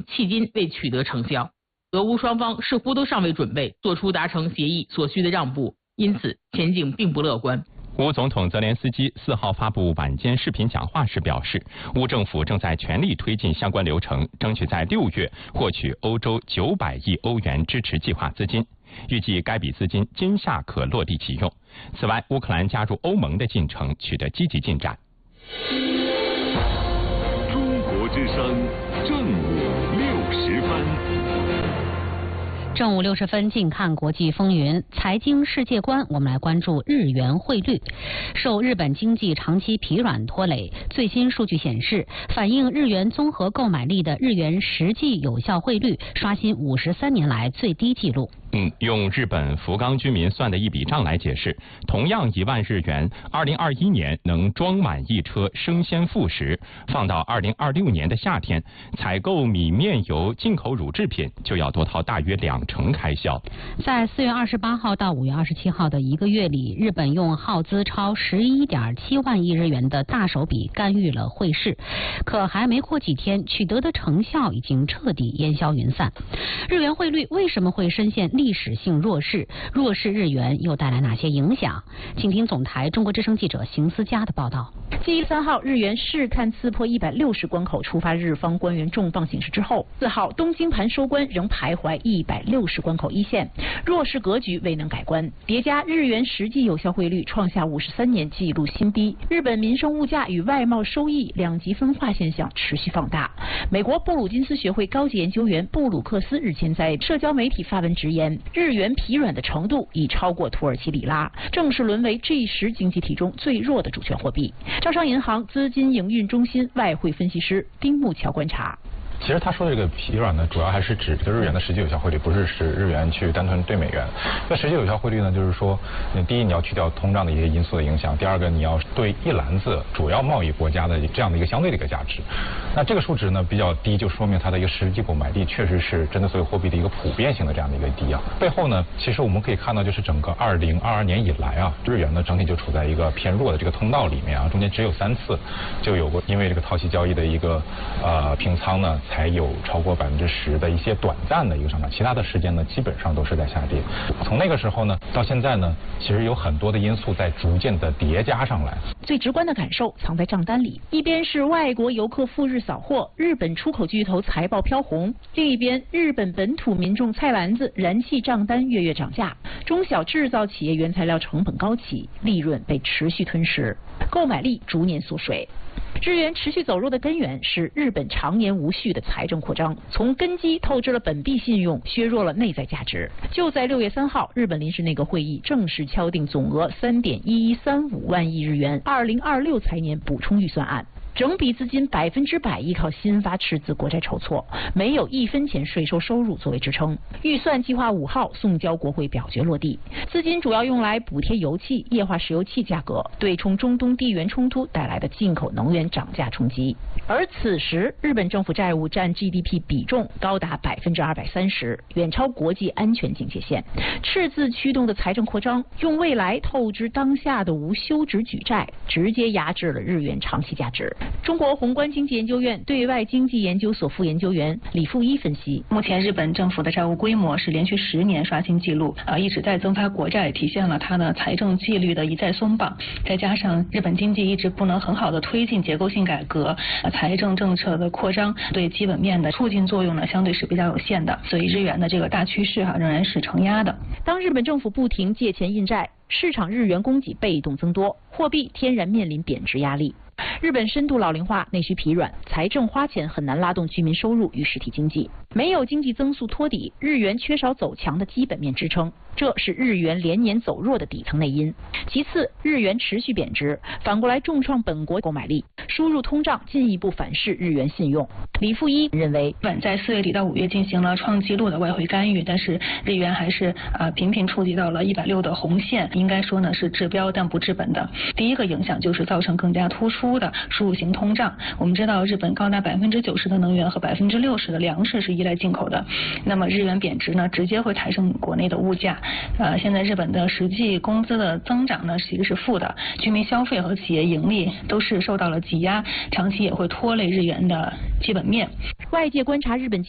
迄今未取得成效。俄乌双方似乎都尚未准备做出达成协议所需的让步，因此前景并不乐观。 乌总统泽连斯基4号发布晚间视频讲话时表示，乌政府正在全力推进相关流程，争取在6月获取欧洲900亿欧元支持计划资金，预计该笔资金今夏可落地启用。此外，乌克兰加入欧盟的进程取得积极进展。 中国之声正午60分。 正午60分，近看国际风云，财经世界观，我们来关注日元汇率。受日本经济长期疲软拖累，最新数据显示，反映日元综合购买力的日元实际有效汇率刷新53年来最低纪录。 用日本福冈居民算的一笔账来解释，同样1万日元，2021年能装满一车生鲜副食，放到2026年的夏天，采购米面油进口乳制品就要多掏大约20%开销。 在4月28号到5月27号的1个月里，日本用耗资超11.7万亿日元的大手笔干预了汇市，可还没过几天，取得的成效已经彻底烟消云散。日元汇率为什么会深陷历史性弱势？弱势日元又带来哪些影响？请听总台中国之声记者邢思佳的报道。 继3号日元试探刺破160关口，触发日方官员重磅警示之后，4号东京盘收官仍徘徊160关口一线，弱势格局未能改观。叠加日元实际有效汇率创下53年纪录新低，日本民生物价与外贸收益两极分化现象持续放大。美国布鲁金斯学会高级研究员布鲁克斯日前在社交媒体发文直言，日元疲软的程度已超过土耳其里拉，正式沦为G10经济体中最弱的主权货币。招商银行资金营运中心外汇分析师丁木桥观察。 其实他说的这个疲软呢，主要还是指这个日元的实际有效汇率，不是使日元去单纯兑美元。那实际有效汇率呢，就是说，第一你要去掉通胀的一些因素的影响，第二个你要对一篮子主要贸易国家的这样的一个相对的一个价值。那这个数值呢比较低，就说明它的一个实际购买力确实是针对所有货币的一个普遍性的这样的一个低啊。背后呢，其实我们可以看到，就是整个2022年以来啊，日元呢整体就处在一个偏弱的这个通道里面啊，中间只有3次就有过因为这个套息交易的一个平仓呢，才有超过10%的一些短暂的一个上涨，其他的时间呢基本上都是在下跌。从那个时候呢到现在呢，其实有很多的因素在逐渐的叠加上来。 最直观的感受藏在账单里，一边是外国游客赴日扫货，日本出口巨头财报飘红；另一边，日本本土民众菜篮子、燃气账单月月涨价，中小制造企业原材料成本高企，利润被持续吞噬，购买力逐年缩水。日元持续走弱的根源是日本常年无序的财政扩张，从根基透支了本币信用，削弱了内在价值。就在6月3号，日本临时内阁会议正式敲定总额3.1135万亿日元2026财年补充预算案。整笔资金100%依靠新发赤字国债筹措，没有1分钱税收收入作为支撑。预算计划5号送交国会表决落地，资金主要用来补贴油气、液化石油气价格，对冲中东地缘冲突带来的进口能源涨价冲击。而此时，日本政府债务占 GDP 比重高达230%，远超国际安全警戒线。赤字驱动的财政扩张，用未来透支当下的无休止举债，直接压制了日元长期价值。中国宏观经济研究院对外经济研究所副研究员李富一分析， 目前日本政府的债务规模是连续10年刷新纪录，一直在增发国债，体现了它的财政纪律的一再松绑。再加上日本经济一直不能很好的推进结构性改革，财政政策的扩张对基本面的促进作用呢，相对是比较有限的，所以日元的这个大趋势仍然是承压的。 当日本政府不停借钱印债，市场日元供给被动增多，货币天然面临贬值压力。日本深度老龄化，内需疲软，财政花钱很难拉动居民收入与实体经济，没有经济增速托底，日元缺少走强的基本面支撑，这是日元连年走弱的底层内因。其次，日元持续贬值，反过来重创本国购买力，输入通胀进一步反噬日元信用。李富一认为， 日本在4月底到5月进行了创纪录的外汇干预，但是日元还是频频触及到了160的红线，应该说呢是治标但不治本的。第一个影响就是造成更加突出的输入型通胀。我们知道日本高达90%的能源和60%的粮食是依赖进口的，那么日元贬值呢，直接会抬升国内的物价。现在日本的实际工资的增长呢其实是负的，居民消费和企业盈利都是受到了挤压，长期也会拖累日元的基本面。 外界观察日本